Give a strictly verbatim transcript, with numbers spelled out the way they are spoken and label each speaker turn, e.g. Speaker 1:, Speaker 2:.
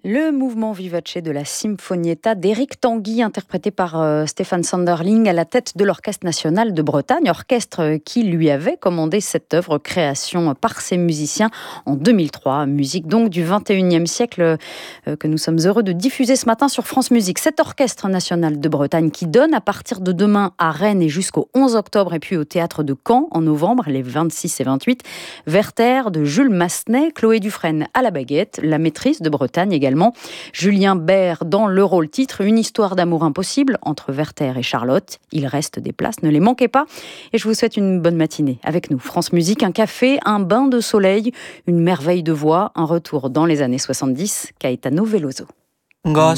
Speaker 1: Le mouvement vivace de la Sinfonietta d'Éric Tanguy, interprété par euh, Stéphane Sanderling à la tête de l'Orchestre national de Bretagne, orchestre qui lui avait commandé cette œuvre, création par ses musiciens en deux mille trois. Musique donc du vingt et unième siècle euh, que nous sommes heureux de diffuser ce matin sur France Musique. Cet Orchestre national de Bretagne qui donne à partir de demain à Rennes et jusqu'au onze octobre et puis au Théâtre de Caen en novembre, les vingt-six et vingt-huit, Werther de Jules Massenet, Chloé Dufresne à la baguette, la maîtrise de Bretagne également. Julien Bert dans le rôle titre, une histoire d'amour impossible entre Werther et Charlotte. Il reste des places, ne les manquez pas. Et je vous souhaite une bonne matinée avec nous. France Musique, un café, un bain de soleil, une merveille de voix, un retour dans les années soixante-dix. Caetano Veloso.